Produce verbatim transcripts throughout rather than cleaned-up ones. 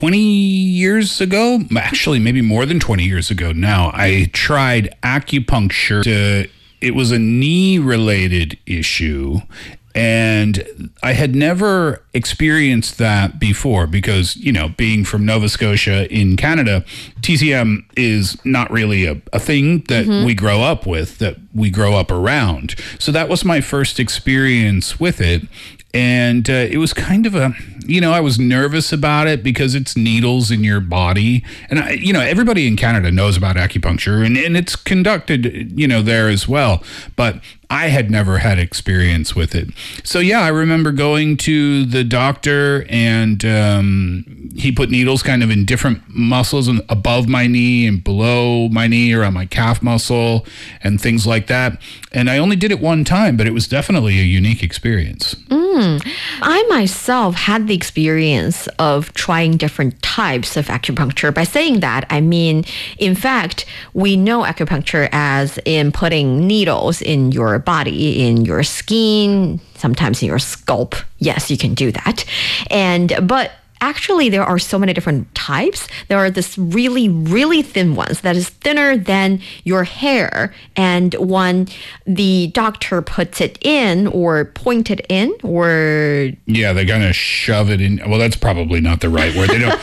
twenty years ago, actually maybe more than twenty years ago now, I tried acupuncture. To, it was a knee-related issue, and I had never experienced that before because, you know, being from Nova Scotia in Canada, T C M is not really a, a thing that mm-hmm. we grow up with, that we grow up around. So that was my first experience with it. And uh, it was kind of a, you know, I was nervous about it because it's needles in your body. And, I, you know, everybody in Canada knows about acupuncture and, and it's conducted, you know, there as well. But I had never had experience with it. So, yeah, I remember going to the doctor and um, he put needles kind of in different muscles and above my knee and below my knee or on my calf muscle and things like that. And I only did it one time, but it was definitely a unique experience. Mm. I myself had the experience of trying different types of acupuncture. By saying that, I mean, in fact, we know acupuncture as in putting needles in your body, in your skin, sometimes in your scalp. Yes, you can do that. And but actually, there are so many different types. There are this really, really thin ones that is thinner than your hair. And when the doctor puts it in or point it in or... Yeah, they kind of shove it in. Well, that's probably not the right word. They don't...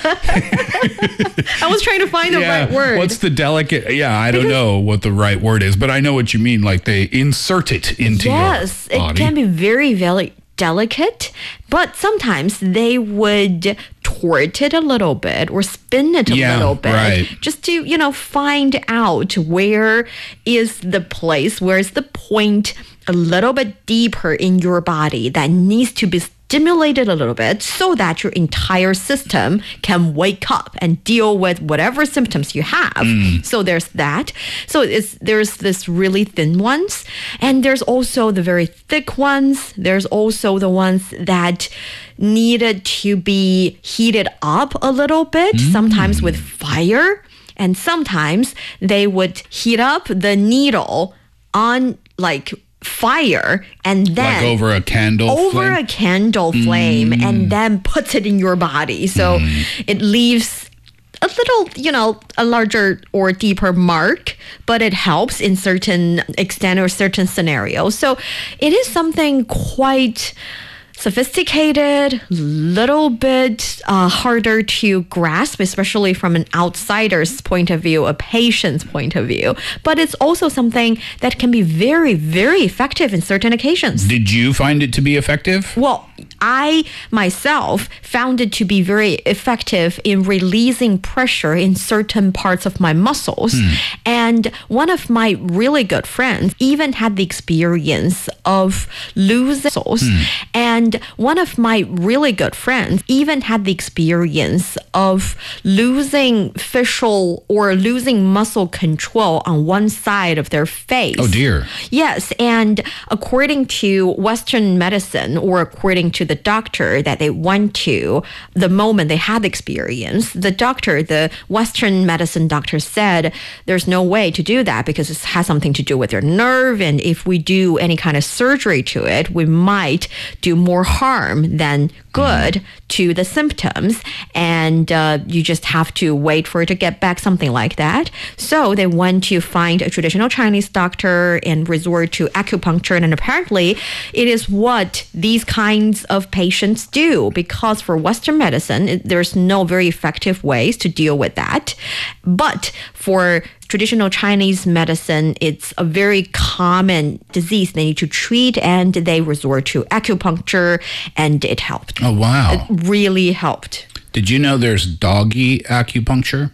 I was trying to find the yeah, right word. What's the delicate... Yeah, I don't because... know what the right word is, but I know what you mean. Like they insert it into yes, your body. Yes, it can be very, very delicate, but sometimes they would tort it a little bit or spin it a yeah, little bit right. just to, you know, find out where is the place, where is the point a little bit deeper in your body that needs to be stimulated a little bit so that your entire system can wake up and deal with whatever symptoms you have. Mm. So there's that. So it's, there's this really thin ones, and there's also the very thick ones. There's also the ones that needed to be heated up a little bit, mm. sometimes with fire, and sometimes they would heat up the needle on like fire and then like over a candle over flame? a candle flame mm. and then puts it in your body, so mm. it leaves a little, you know, a larger or deeper mark, but it helps in certain extent or certain scenarios. So it is something quite sophisticated, little bit uh, harder to grasp, especially from an outsider's point of view, a patient's point of view. But it's also something that can be very, very effective in certain occasions. Did you find it to be effective? Well, I myself found it to be very effective in releasing pressure in certain parts of my muscles. Hmm. And one of my really good friends even had the experience of losing muscles. Hmm. And one of my really good friends even had the experience of losing facial or losing muscle control on one side of their face. Oh, dear. Yes. And according to Western medicine, or according to the doctor that they went to the moment they had the experience, the doctor, the Western medicine doctor said, there's no way to do that because it has something to do with your nerve. And if we do any kind of surgery to it, we might do more harm than good mm. to the symptoms. And uh, you just have to wait for it to get back, something like that. So they went to find a traditional Chinese doctor and resort to acupuncture. And apparently it is what these kinds of patients do, because for Western medicine, it, there's no very effective ways to deal with that. But for traditional Chinese medicine, it's a very common disease they need to treat, and they resort to acupuncture, and it helped. Oh, wow. It really helped. Did you know there's doggy acupuncture?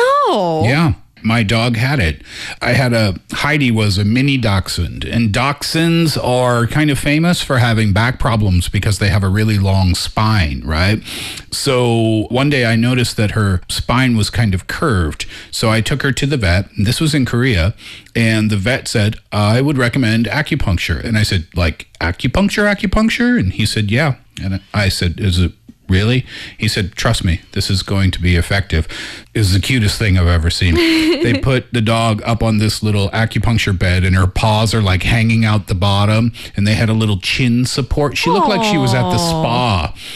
No. Yeah. My dog had it. I had a, Heidi was a mini dachshund, and dachshunds are kind of famous for having back problems because they have a really long spine, right? So one day I noticed that her spine was kind of curved. So I took her to the vet, and this was in Korea, and the vet said, I would recommend acupuncture. And I said, like, acupuncture, acupuncture? And he said, yeah. And I said, is it really? He said, trust me, this is going to be effective. It was the cutest thing I've ever seen. They put the dog up on this little acupuncture bed, and her paws are like hanging out the bottom, and they had a little chin support. She looked Aww. Like she was at the spa.